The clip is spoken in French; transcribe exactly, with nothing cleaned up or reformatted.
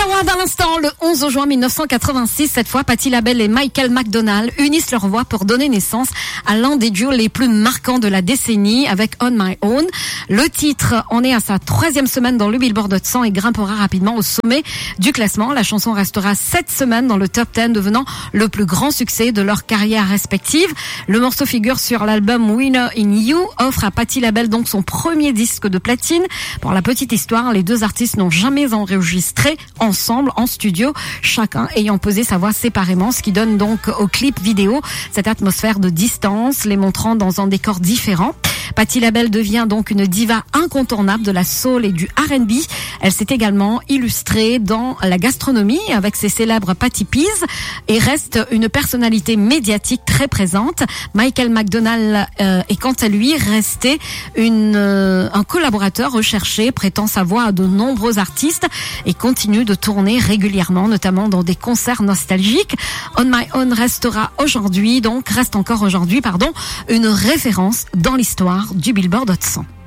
Flower dans l'instant, le onze juin mille neuf cent quatre-vingt-six, cette fois, Patti LaBelle et Michael McDonald unissent leurs voix pour donner naissance à l'un des duos les plus marquants de la décennie avec On My Own. Le titre en est à sa troisième semaine dans le Billboard Hot cent et grimpera rapidement au sommet du classement. La chanson restera sept semaines dans le top dix, devenant le plus grand succès de leur carrière respective. Le morceau figure sur l'album Winner in You, offre à Patti LaBelle donc son premier disque de platine. Pour la petite histoire, les deux artistes n'ont jamais enregistré ensemble en studio, chacun ayant posé sa voix séparément, ce qui donne donc au clip vidéo cette atmosphère de distance, les montrant dans un décor différent. Patti LaBelle devient donc une diva incontournable de la soul et du R and B. Elle s'est également illustrée dans la gastronomie avec ses célèbres Patti Peas et reste une personnalité médiatique très présente. Michael McDonald euh, est quant à lui resté une, euh, un collaborateur recherché, prêtant sa voix à de nombreux artistes et continue de tourner régulièrement, notamment dans des concerts nostalgiques. On My Own restera aujourd'hui, donc reste encore aujourd'hui, pardon, une référence dans l'histoire du Billboard Hot cent.